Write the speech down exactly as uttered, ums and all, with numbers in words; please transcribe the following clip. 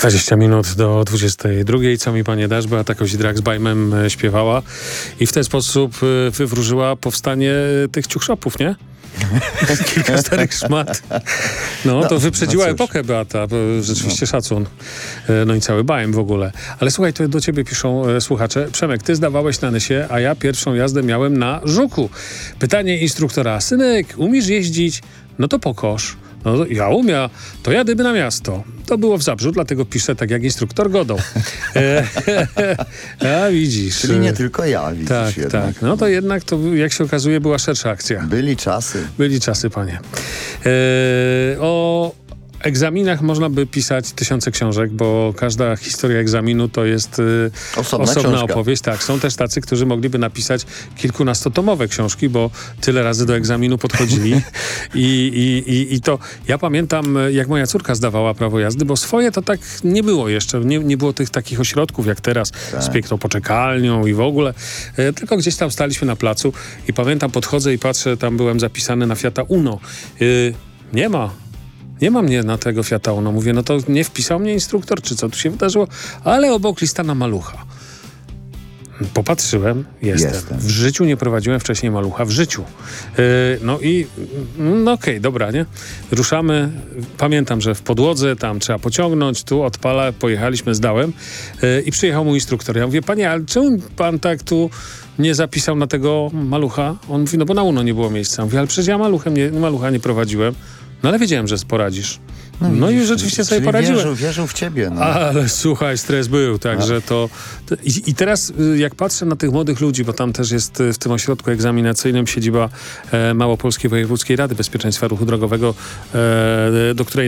dwadzieścia minut do dwudziestej drugiej. Co mi panie dasz? Beata Kozidrak z Bajmem śpiewała i w ten sposób wywróżyła powstanie tych ciuchszopów, nie? Kilka starych szmat. No, no to wyprzedziła no epokę, Beata. Rzeczywiście no. Szacun. No i cały Bajm w ogóle. Ale słuchaj, to do ciebie piszą e, słuchacze. Przemek, ty zdawałeś na Nysie, a ja pierwszą jazdę miałem na Żuku. Pytanie instruktora. Synek, umiesz jeździć? No to pokosz. No ja umiem, to jadymy na miasto. To było w Zabrzu, dlatego piszę tak jak instruktor Godą. A widzisz. Czyli nie tylko ja, widzisz. Tak, jednak. tak. No to jednak to, jak się okazuje, była szersza akcja. Byli czasy. Byli czasy, panie. E, o egzaminach można by pisać tysiące książek, bo każda historia egzaminu to jest y, osobna, osobna opowieść. Tak, są też tacy, którzy mogliby napisać kilkunastotomowe książki, bo tyle razy do egzaminu podchodzili. I, i, i, I to ja pamiętam, jak moja córka zdawała prawo jazdy, bo swoje to tak nie było jeszcze. Nie, nie było tych takich ośrodków jak teraz tak. Z piękną poczekalnią i w ogóle. E, tylko gdzieś tam staliśmy na placu i pamiętam, podchodzę i patrzę, tam byłem zapisany na Fiata Uno. E, nie ma. Nie ma mnie na tego Fiata Uno. Mówię, no to nie wpisał mnie instruktor, czy co tu się wydarzyło? Ale obok lista na malucha. Popatrzyłem, jestem. jestem. W życiu nie prowadziłem wcześniej malucha. W życiu. Yy, no i no okej, okay, dobra, nie? Ruszamy. Pamiętam, że w podłodze tam trzeba pociągnąć, tu odpala, pojechaliśmy, zdałem yy, i przyjechał mój instruktor. Ja mówię, panie, ale czemu pan tak tu nie zapisał na tego malucha? On mówi, no bo na Uno nie było miejsca. Ja mówię, ale przecież ja maluchem nie, malucha nie prowadziłem. No ale wiedziałem, że poradzisz. No, no i rzeczywiście sobie poradziłem. Wierzył, wierzył w ciebie. No. Ale słuchaj, stres był, także to... to i, I teraz jak patrzę na tych młodych ludzi, bo tam też jest w tym ośrodku egzaminacyjnym siedziba e, Małopolskiej Wojewódzkiej Rady Bezpieczeństwa Ruchu Drogowego, e, do której